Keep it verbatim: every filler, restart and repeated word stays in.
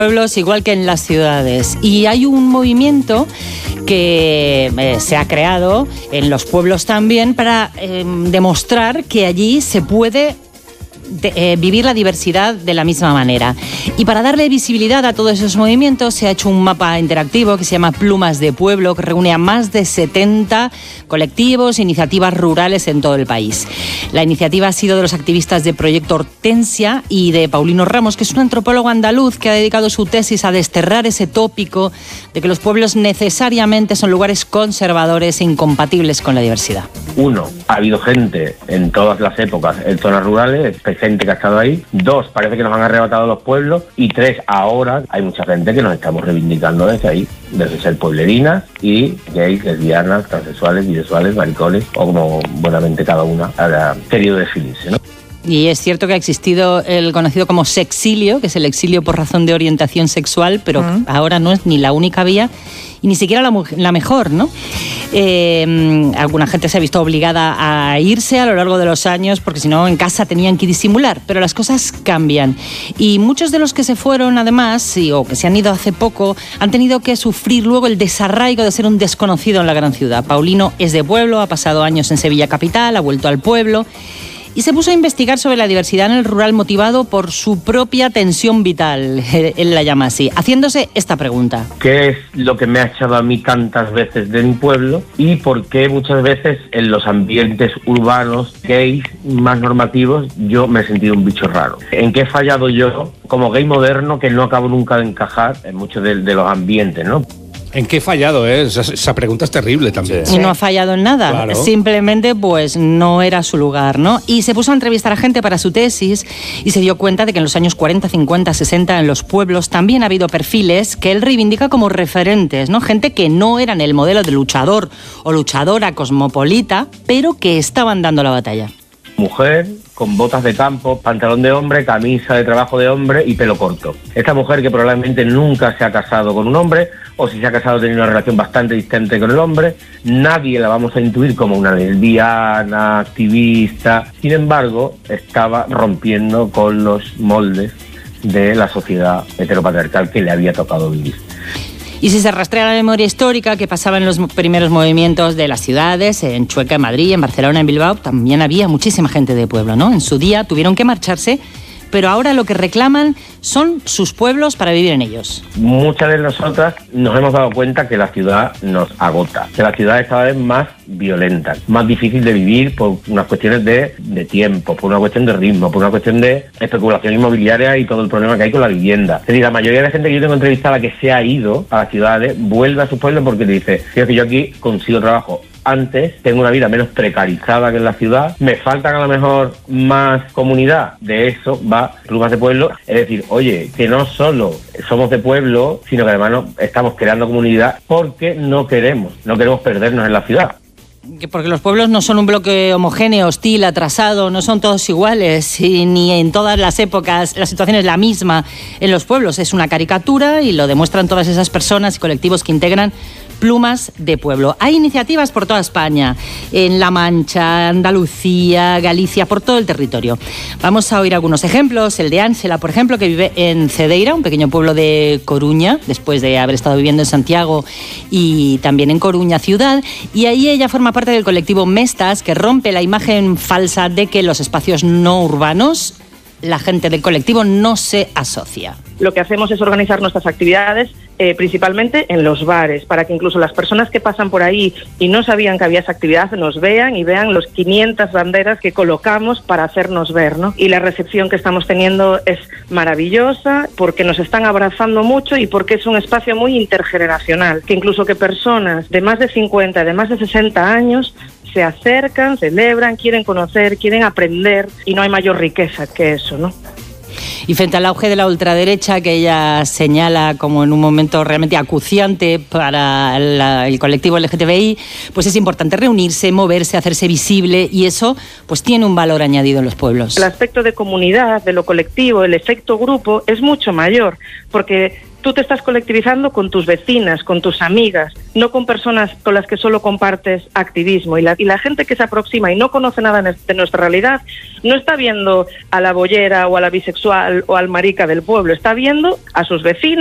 pueblos igual que en las ciudades, y hay un movimiento que eh, se ha creado en los pueblos también para eh, demostrar que allí se puede de, eh, vivir la diversidad de la misma manera. Y para darle visibilidad a todos esos movimientos se ha hecho un mapa interactivo que se llama Plumas de Pueblo, que reúne a más de setenta colectivos e iniciativas rurales en todo el país. La iniciativa ha sido de los activistas de Proyecto Hortensia y de Paulino Ramos, que es un antropólogo andaluz que ha dedicado su tesis a desterrar ese tópico de que los pueblos necesariamente son lugares conservadores e incompatibles con la diversidad. Uno, ha habido gente en todas las épocas en zonas rurales, gente que ha estado ahí. Dos, parece que nos han arrebatado los pueblos. Y tres, ahora hay mucha gente que nos estamos reivindicando desde ahí, desde ser pueblerinas y gays, lesbianas, transexuales, bisexuales, maricones, o como buenamente cada una haya querido definirse, ¿no? Y es cierto que ha existido el conocido como sexilio, que es el exilio por razón de orientación sexual, pero uh-huh. ahora no es ni la única vía y ni siquiera la, la mejor, ¿no? Eh, alguna gente se ha visto obligada a irse a lo largo de los años porque si no en casa tenían que disimular, pero las cosas cambian. Y muchos de los que se fueron, además, y, o que se han ido hace poco, han tenido que sufrir luego el desarraigo de ser un desconocido en la gran ciudad. Paulino es de pueblo, ha pasado años en Sevilla capital, ha vuelto al pueblo y se puso a investigar sobre la diversidad en el rural motivado por su propia tensión vital, él la llama así, haciéndose esta pregunta. ¿Qué es lo que me ha echado a mí tantas veces de mi pueblo y por qué muchas veces en los ambientes urbanos gays más normativos yo me he sentido un bicho raro? ¿En qué he fallado yo como gay moderno que no acabo nunca de encajar en muchos de, de los ambientes, ¿no? ¿En qué he fallado? Eh? Esa, esa pregunta es terrible también. Y no ha fallado en nada. Claro. Simplemente pues no era su lugar, ¿no? Y se puso a entrevistar a gente para su tesis y se dio cuenta de que en los años cuarenta, cincuenta, sesenta en los pueblos también ha habido perfiles que él reivindica como referentes, ¿no? Gente que no eran el modelo de luchador o luchadora cosmopolita, pero que estaban dando la batalla. Mujer con botas de campo, pantalón de hombre, camisa de trabajo de hombre y pelo corto. Esta mujer que probablemente nunca se ha casado con un hombre, o si se ha casado tiene una relación bastante distante con el hombre, nadie la vamos a intuir como una lesbiana, activista. Sin embargo, estaba rompiendo con los moldes de la sociedad heteropatriarcal que le había tocado vivir. Y si se rastrea la memoria histórica que pasaba en los primeros movimientos de las ciudades, en Chueca, en Madrid, en Barcelona, en Bilbao, también había muchísima gente de pueblo, ¿no? En su día tuvieron que marcharse, pero ahora lo que reclaman son sus pueblos para vivir en ellos. Muchas de nosotras nos hemos dado cuenta que la ciudad nos agota, que la ciudad es cada vez más violenta, más difícil de vivir por unas cuestiones de, de tiempo, por una cuestión de ritmo, por una cuestión de especulación inmobiliaria y todo el problema que hay con la vivienda. Es decir, la mayoría de la gente que yo tengo entrevistada que se ha ido a las ciudades vuelve a sus pueblos porque te dice, fíjate que yo aquí consigo trabajo antes, tengo una vida menos precarizada que en la ciudad, me faltan a lo mejor más comunidad, de eso va Plumas de Pueblo, es decir, oye, que no solo somos de pueblo, sino que además no, estamos creando comunidad porque no queremos, no queremos perdernos en la ciudad. Porque los pueblos no son un bloque homogéneo, hostil, atrasado, no son todos iguales y ni en todas las épocas la situación es la misma en los pueblos, es una caricatura y lo demuestran todas esas personas y colectivos que integran Plumas de Pueblo. Hay iniciativas por toda España, en La Mancha, Andalucía, Galicia, por todo el territorio. Vamos a oír algunos ejemplos. El de Ángela, por ejemplo, que vive en Cedeira, un pequeño pueblo de Coruña, después de haber estado viviendo en Santiago y también en Coruña ciudad. Y ahí ella forma parte del colectivo Mestas, que rompe la imagen falsa de que los espacios no urbanos, la gente del colectivo no se asocia. Lo que hacemos es organizar nuestras actividades eh, principalmente en los bares, para que incluso las personas que pasan por ahí y no sabían que había esa actividad nos vean y vean los quinientas banderas que colocamos para hacernos ver, ¿no? Y la recepción que estamos teniendo es maravillosa porque nos están abrazando mucho y porque es un espacio muy intergeneracional, que incluso que personas de más de cincuenta, de más de sesenta años se acercan, celebran, quieren conocer, quieren aprender y no hay mayor riqueza que eso, ¿no? Y frente al auge de la ultraderecha, que ella señala como en un momento realmente acuciante para la, el colectivo L G T B I, pues es importante reunirse, moverse, hacerse visible y eso pues tiene un valor añadido en los pueblos. El aspecto de comunidad, de lo colectivo, el efecto grupo es mucho mayor porque tú te estás colectivizando con tus vecinas, con tus amigas, no con personas con las que solo compartes activismo. Y la, y la gente que se aproxima y no conoce nada de nuestra realidad, no está viendo a la boyera o a la bisexual o al marica del pueblo, está viendo a sus vecinos,